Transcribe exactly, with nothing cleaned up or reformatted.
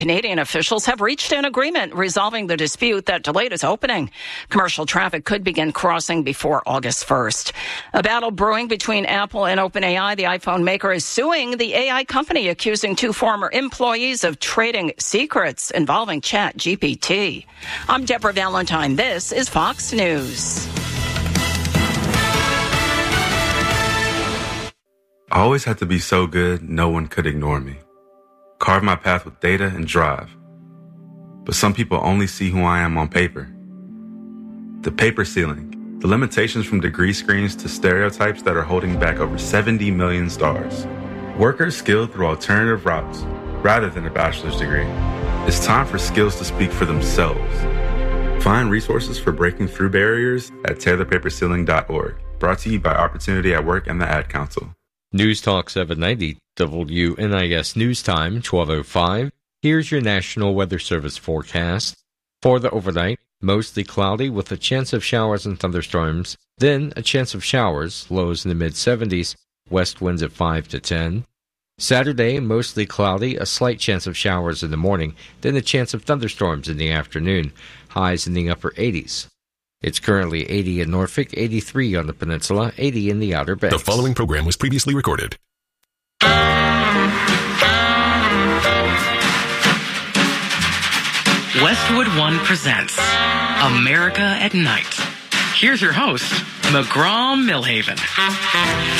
Canadian officials have reached an agreement resolving the dispute that delayed its opening. Commercial traffic could begin crossing before August first. A battle brewing between Apple and OpenAI. The iPhone maker is suing the A I company, accusing two former employees of trading secrets involving ChatGPT. I'm Deborah Valentine. This is Fox News. I always had to be so good, no one could ignore me. Carve my path with data and drive. But some people only see who I am on paper. The paper ceiling, the limitations from degree screens to stereotypes that are holding back over seventy million stars. Workers skilled through alternative routes rather than a bachelor's degree. It's time for skills to speak for themselves. Find resources for breaking through barriers at tear the paper ceiling dot org. Brought to you by Opportunity at Work and the Ad Council. News Talk seven ninety, W N I S News Time, twelve oh five. Here's your National Weather Service forecast. For the overnight, mostly cloudy with a chance of showers and thunderstorms, then a chance of showers, lows in the mid-seventies, west winds at five to ten. Saturday, mostly cloudy, a slight chance of showers in the morning, then a chance of thunderstorms in the afternoon, highs in the upper eighties. It's currently eighty in Norfolk, eighty-three on the peninsula, eighty in the Outer Banks. The following program was previously recorded. Westwood One presents America at Night. Here's your host, McGraw Millhaven.